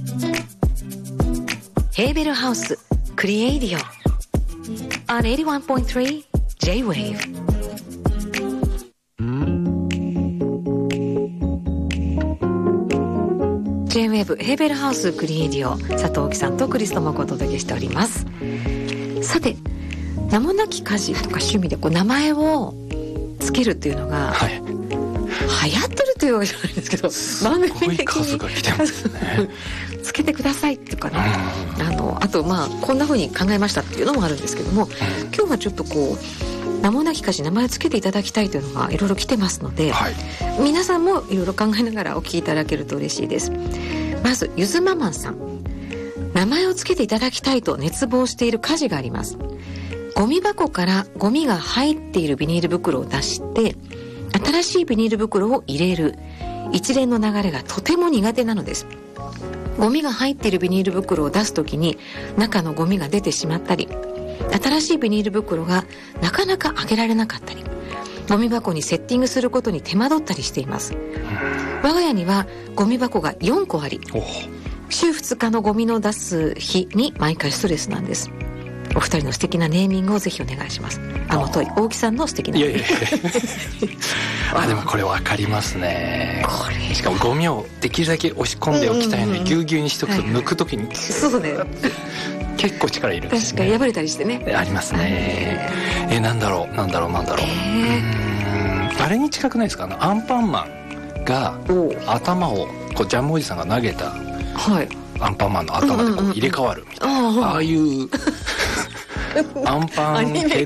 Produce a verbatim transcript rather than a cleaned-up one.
ヘーベルハウスクリエイディオ on エイティワンポイントスリー J-Wave。 J-Wave ヘーベルハウスクリエイディオ、佐藤貴さんとクリストもお届けしております。さて、名もなき家事とか趣味でこう名前をつけるっていうのが、はい、流行ってるというわけじゃないですけど、番組的に数が来てますねつけてくださいっていうかね、あのあとまあこんな風に考えましたっていうのもあるんですけども、うん、今日はちょっとこう名もなき家事、名前をつけていただきたいというのがいろいろ来てますので、はい、皆さんもいろいろ考えながらお聞きいただけると嬉しいです。まずゆずママンさん、名前をつけていただきたいと熱望している家事があります。ゴミ箱からゴミが入っているビニール袋を出して新しいビニール袋を入れる一連の流れがとても苦手なのです。ゴミが入っているビニール袋を出すときに中のゴミが出てしまったり、新しいビニール袋がなかなか開けられなかったり、ゴミ箱にセッティングすることに手間取ったりしています。我が家にはゴミ箱がよんこあり、週ふつかのゴミの出す日に毎回ストレスなんです。お二人の素敵なネーミングをぜひお願いします。あのとい大木さんの素敵なネーミング。いやいやいやあでもこれ分かりますね。これしかもゴミをできるだけ押し込んでおきたいのにぎゅうぎゅうにしとくと抜くときに、はいはい、そうね結構力いるんですね。 確かに破れたりしてね、 ありますね。えなんだろうなんだろうなんだろう、えー、うーんあれに近くないですか、あのアンパンマンが頭をこうジャムおじさんが投げた、はい、アンパンマンの頭でこう入れ替わるみたいな、うんうんうんうん、ああいうアンパンヘッ